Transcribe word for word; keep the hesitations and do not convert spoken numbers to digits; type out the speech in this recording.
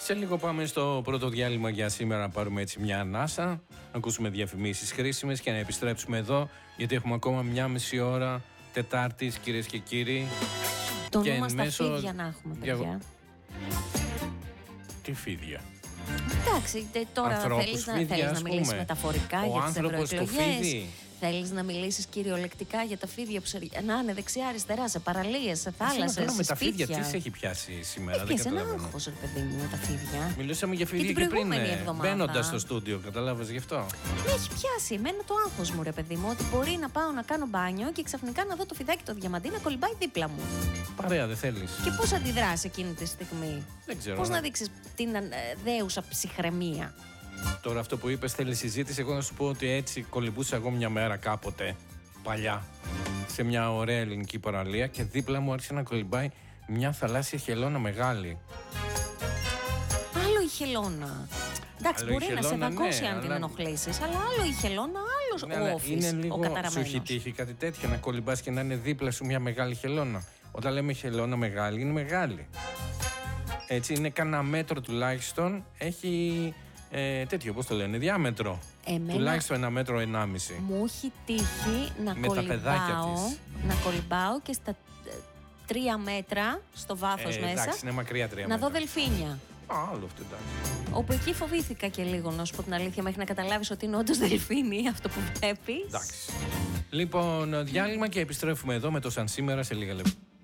Σε λίγο πάμε στο πρώτο διάλειμμα για σήμερα να πάρουμε έτσι μια ανάσα, να ακούσουμε διαφημίσεις χρήσιμες και να επιστρέψουμε εδώ, γιατί έχουμε ακόμα μια μισή ώρα Τετάρτης, κυρίες και κύριοι. Το νου στα φίδια να έχουμε, παιδιά. Δια... Τι φίδια? Εντάξει, τώρα θέλεις να, θέλεις να μιλήσεις μεταφορικά ο για τις ευρωεκλογές. Θέλεις να μιλήσεις κυριολεκτικά για τα φίδια που σε... να είναι δεξιά-αριστερά, σε παραλίες, σε θάλασσες, σε με τα σπίτια. φίδια τι σε έχει πιάσει σήμερα? Έχει πιάσει ένα άγχος, ρε παιδί μου, με τα φίδια. Μιλούσαμε για φίδια και, και πριν, μπαίνοντας στο στούντιο, κατάλαβες γι' αυτό? Με έχει πιάσει εμένα το άγχος μου, ρε παιδί μου, ότι μπορεί να πάω να κάνω μπάνιο και ξαφνικά να δω το φιδάκι το διαμαντί να κολυμπάει δίπλα μου. Παρέα, δεν θέλεις? Και πώς αντιδράς εκείνη τη στιγμή? Δεν ξέρω. Πώς να δείξεις την δέουσα ψυχραιμία? Τώρα αυτό που είπες θέλει συζήτηση. Εγώ να σου πω ότι έτσι κολυμπούσα εγώ μια μέρα κάποτε παλιά σε μια ωραία ελληνική παραλία και δίπλα μου άρχισε να κολυμπάει μια θαλάσσια χελώνα μεγάλη. Άλλο η χελώνα. Εντάξει, άλλο μπορεί χελώνα, να σε δακώσει ναι, αν αλλά... την ενοχλήσεις, αλλά άλλο η χελώνα, άλλος ναι, ο όφης, είναι λίγο, ο καταραμένος. σου έχει τύχει κάτι τέτοιο να κολυμπάς και να είναι δίπλα σου μια μεγάλη χελώνα? Όταν λέμε χελώνα μεγάλη, είναι μεγάλη. Έτσι, είναι κανένα μέτρο τουλάχιστον, έχει ε, τέτοιο, πώς το λένε, διάμετρο. Εμένα τουλάχιστον ένα μέτρο, ενάμιση. Μου έχει τύχει να με κολυμπάω, να κολυμπάω και στα τρία μέτρα στο βάθος ε, μέσα. Εντάξει, είναι μακριά τρία να μέτρα. δω δελφίνια. Α, άλλο αυτό, εντάξει. Όπου εκεί φοβήθηκα και λίγο, να σου πω την αλήθεια, μέχρι να καταλάβεις ότι είναι όντως δελφίνι αυτό που βλέπεις. Εντάξει. Λοιπόν, διάλειμμα και επιστρέφουμε εδώ με το Σαν Σήμερα σε λίγα λεπτά.